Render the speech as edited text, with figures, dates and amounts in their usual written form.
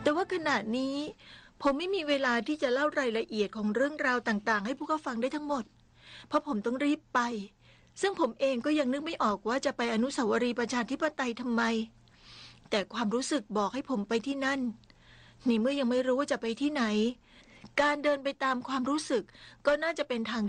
แต่ว่าขณะนี้ผมไม่มีเวลาที่จะเล่ารายละเอียดของเรื่องราวต่างๆให้พวกเขาฟังได้ทั้งหมดเพราะผมต้องรีบไปซึ่งผมเองก็ยังนึกไม่ออกว่าจะไปอนุสาวรีย์ประชาธิปไตยทำไมแต่ความรู้สึกบอกให้ผมไปที่นั่นนี่เมื่อยังไม่รู้ว่าจะไปที่ไหนการเดินไปตามความรู้สึกก็น่าจะเป็นทาง